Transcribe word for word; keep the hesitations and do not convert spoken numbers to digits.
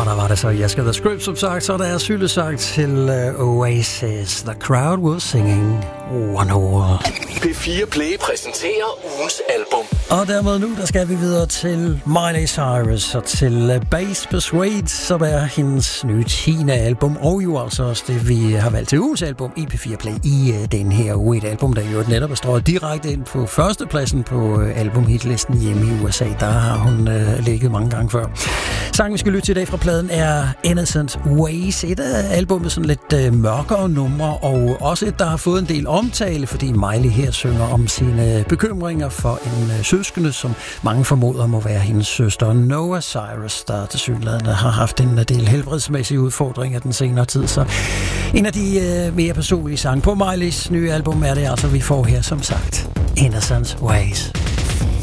der var det så Jaska The Script, som sagt, så der er hyldesang til uh, Oasis. The crowd was singing Wonderwall. P fire Play præsenterer ugens album. Og dermed nu, der skal vi videre til Miley Cyrus og til uh, Bass Persuade, som er hendes nye tiende album, og jo altså også det, vi har valgt til ugens album i P fire Play i uh, den her uge. Et album, der jo netop er strøget direkte ind på førstepladsen på uh, albumhitlisten hjemme i U S A. Der har hun uh, ligget mange gange før. Sangen, vi skal lytte til i dag fra pladen, er Innocent Ways. Et af albumet sådan lidt øh, mørkere numre, og også et, der har fået en del omtale, fordi Miley her synger om sine bekymringer for en øh, søskende, som mange formoder må være hendes søster Noah Cyrus, der tilsyneladende har haft en del helbredsmæssige udfordringer den senere tid. Så en af de øh, mere personlige sange på Miley's nye album er det altså, vi får her som sagt Innocent Ways.